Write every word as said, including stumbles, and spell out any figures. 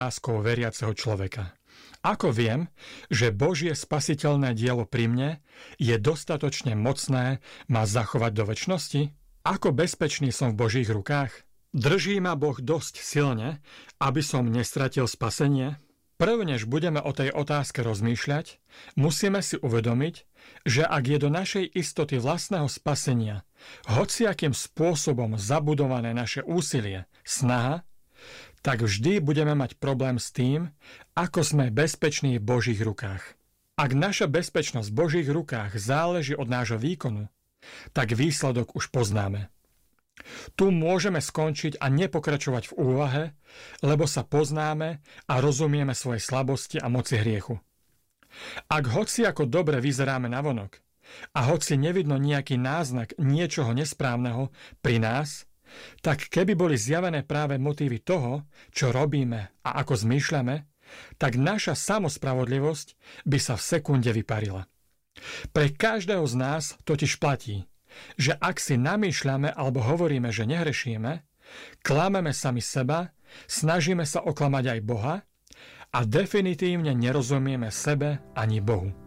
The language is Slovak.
láskou veriaceho človeka. Ako viem, že Božie spasiteľné dielo pri mne je dostatočne mocné ma zachovať do večnosti? Ako bezpečný som v Božích rukách? Drží ma Boh dosť silne, aby som nestratil spasenie? Prv, než budeme o tej otázke rozmýšľať, musíme si uvedomiť, že ak je do našej istoty vlastného spasenia hociakým spôsobom zabudované naše úsilie, snaha, tak vždy budeme mať problém s tým, ako sme bezpeční v Božích rukách. Ak naša bezpečnosť v Božích rukách záleží od nášho výkonu, tak výsledok už poznáme. Tu môžeme skončiť a nepokračovať v úvahe, lebo sa poznáme a rozumieme svoje slabosti a moci hriechu. Ak hoci ako dobre vyzeráme navonok a hoci nevidno nejaký náznak niečoho nesprávneho pri nás, tak keby boli zjavené práve motívy toho, čo robíme a ako zmýšľame, tak naša samospravodlivosť by sa v sekunde vyparila. Pre každého z nás totiž platí, že ak si namýšľame alebo hovoríme, že nehrešíme, klameme sami seba, snažíme sa oklamať aj Boha a definitívne nerozumieme sebe ani Bohu.